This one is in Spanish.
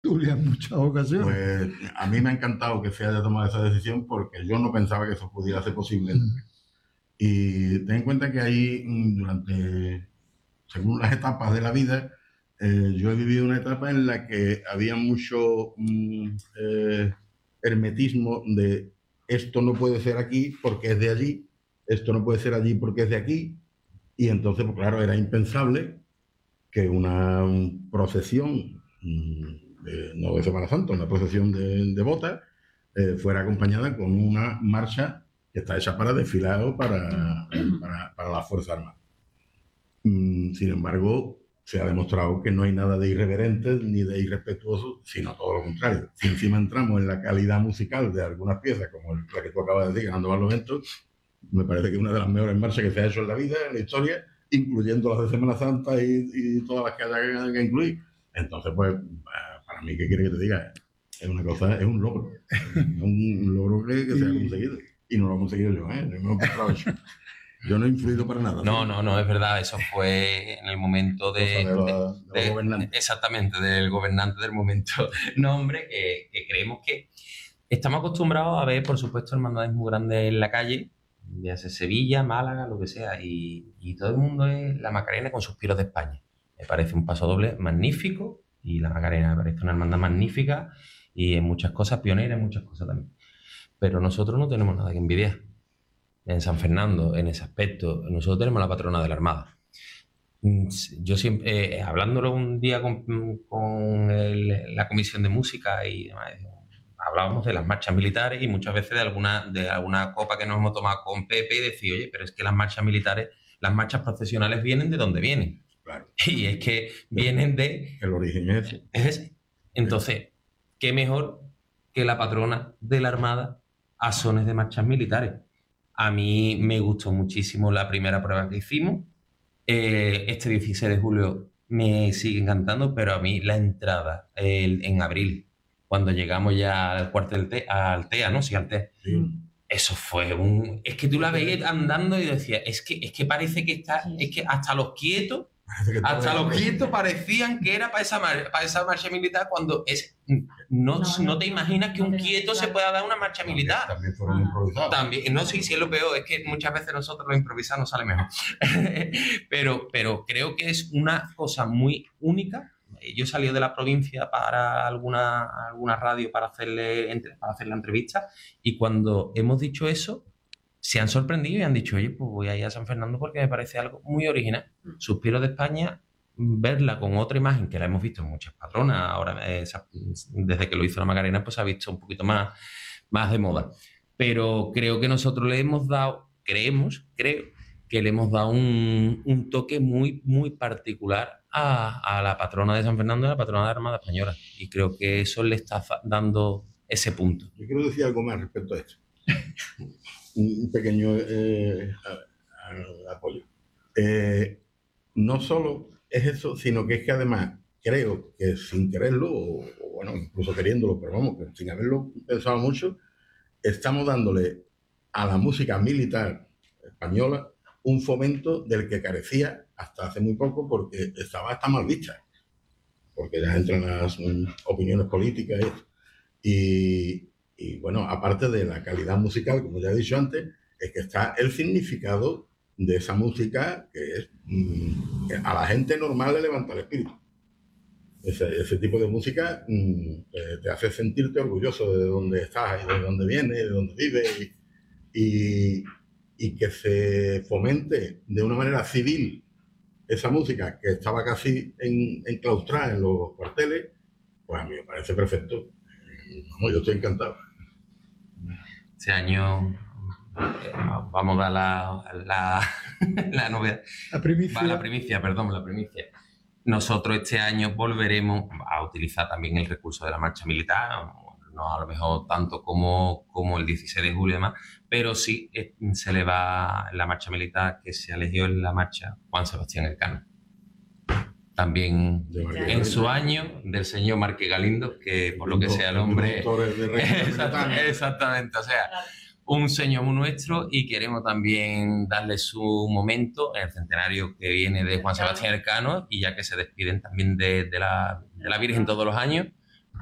tertulia en muchas ocasiones. Pues a mí me ha encantado que se haya tomado esa decisión porque yo no pensaba que eso pudiera ser posible. Y ten en cuenta que ahí, durante, según las etapas de la vida, yo he vivido una etapa en la que había mucho hermetismo de esto no puede ser aquí porque es de allí, esto no puede ser allí porque es de aquí, y entonces, pues claro, era impensable que una procesión, no de Semana Santa, una procesión de botas, fuera acompañada con una marcha que está hecha para desfilar para la Fuerza Armada. Sin embargo, se ha demostrado que no hay nada de irreverente ni de irrespetuoso, sino todo lo contrario. Si encima entramos en la calidad musical de algunas piezas, como la que tú acabas de decir, Ganando Barlovento, me parece que es una de las mejores marchas que se ha hecho en la vida, en la historia, incluyendo las de Semana Santa y todas las que haya que incluir. Entonces, pues, para mí, ¿qué quiere que te diga? Es una cosa, es un logro. Es un logro que se ha conseguido. Y no lo he conseguido yo, ¿eh? No me lo he hecho. Yo no he influido para nada. No, no, no, es verdad, eso fue en el momento de los gobernantes. Exactamente, del gobernante del momento. No, hombre, que creemos que estamos acostumbrados a ver, por supuesto, hermandades muy grandes en la calle, ya sea Sevilla, Málaga, lo que sea, y todo el mundo es la Macarena con Suspiros de España. Me parece un paso doble magnífico, y la Macarena me parece una hermandad magnífica, y en muchas cosas pionera, en muchas cosas también. Pero nosotros no tenemos nada que envidiar. En San Fernando, en ese aspecto, nosotros tenemos la patrona de la Armada. Yo siempre, hablándolo un día la comisión de música y demás, hablábamos de las marchas militares y muchas veces de alguna copa que nos hemos tomado con Pepe y decir, oye, pero es que las marchas militares, las marchas procesionales vienen de donde vienen. Claro. Y es que vienen de... El origen es ese. Es ese. Entonces, ¿qué mejor que la patrona de la Armada a sones de marchas militares? A mí me gustó muchísimo la primera prueba que hicimos. Este 16 de julio me sigue encantando, pero a mí la entrada en abril, cuando llegamos ya al cuartel al TEA, ¿no? Sí, al TEA. Sí. Eso fue un... Es que tú la veías andando y decías, es que parece que está... Es que hasta los quietos parecían que era para esa marcha militar cuando es... No te imaginas que un quieto se pueda dar una marcha militar. También fueron improvisados. También, no, sí, es lo peor, es que muchas veces nosotros lo improvisamos nos sale mejor. pero creo que es una cosa muy única. Yo salí de la provincia para alguna radio para hacerle la entrevista, y cuando hemos dicho eso, se han sorprendido y han dicho, oye, pues voy a ir a San Fernando porque me parece algo muy original. Suspiro de España, verla con otra imagen que la hemos visto en muchas patronas, ahora desde que lo hizo la Macarena, pues se ha visto un poquito más de moda. Pero creo que nosotros le hemos dado, creo que le hemos dado un toque muy, muy particular a la patrona de San Fernando y a la patrona de la Armada Española. Y creo que eso le está dando ese punto. Yo quiero decir algo más respecto a esto. Un pequeño apoyo. No solo es eso, sino que es que además creo que sin quererlo, o bueno, incluso queriéndolo, pero vamos, que sin haberlo pensado mucho, estamos dándole a la música militar española un fomento del que carecía hasta hace muy poco, porque estaba hasta mal vista, porque ya entran las opiniones políticas y bueno, aparte de la calidad musical, como ya he dicho antes, es que está el significado de esa música que es que a la gente normal le levanta el espíritu. Ese tipo de música te hace sentirte orgulloso de dónde estás y de dónde vienes, de dónde vives, y que se fomente de una manera civil esa música que estaba casi enclaustrada en los cuarteles, pues a mí me parece perfecto. Yo estoy encantado. Este año vamos a la novedad. La primicia. La primicia. Nosotros este año volveremos a utilizar también el recurso de la marcha militar, no a lo mejor tanto como el 16 de julio y demás, pero sí se le va la marcha militar que se eligió en la marcha Juan Sebastián Elcano. También en su año del señor Marque Galindo, que por lo que sea el hombre... Exactamente, o sea, un señor muy nuestro, y queremos también darle su momento en el centenario que viene de Juan Sebastián Elcano, y ya que se despiden también de la Virgen todos los años,